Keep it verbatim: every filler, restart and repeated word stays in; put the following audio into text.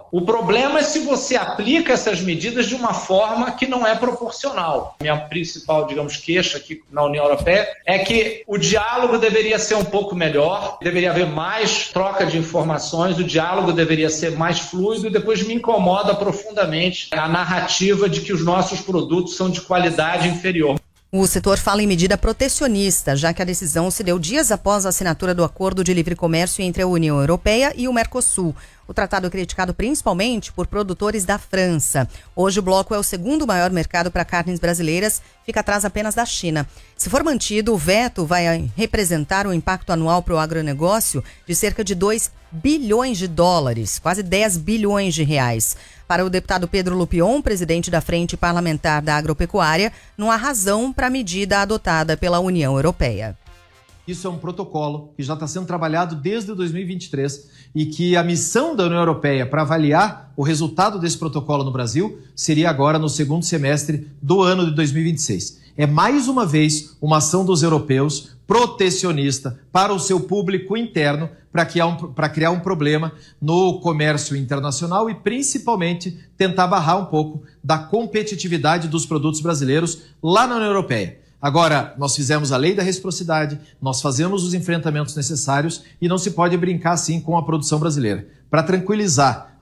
O problema é se você aplica essas medidas de uma forma que não é proporcional. Minha principal, digamos, queixa aqui na União Europeia é que o diálogo deveria ser um pouco melhor, deveria haver mais troca de informações, o diálogo deveria ser mais fluido e depois me incomoda profundamente a narrativa de que os nossos produtos são de qualidade inferior. O setor fala em medida protecionista, já que a decisão se deu dias após a assinatura do Acordo de Livre Comércio entre a União Europeia e o Mercosul. O tratado é criticado principalmente por produtores da França. Hoje o bloco é o segundo maior mercado para carnes brasileiras, fica atrás apenas da China. Se for mantido, o veto vai representar um impacto anual para o agronegócio de cerca de dois bilhões de dólares, quase dez bilhões de reais. Para o deputado Pedro Lupion, presidente da Frente Parlamentar da Agropecuária, não há razão para a medida adotada pela União Europeia. Isso é um protocolo que já está sendo trabalhado desde dois mil e vinte e três e que a missão da União Europeia para avaliar o resultado desse protocolo no Brasil seria agora no segundo semestre do ano de dois mil e vinte e seis. É mais uma vez uma ação dos europeus protecionista para o seu público interno para criar, um, para criar um problema no comércio internacional e principalmente tentar barrar um pouco da competitividade dos produtos brasileiros lá na União Europeia. Agora, nós fizemos a lei da reciprocidade, nós fazemos os enfrentamentos necessários e não se pode brincar assim com a produção brasileira. Para tranquilizar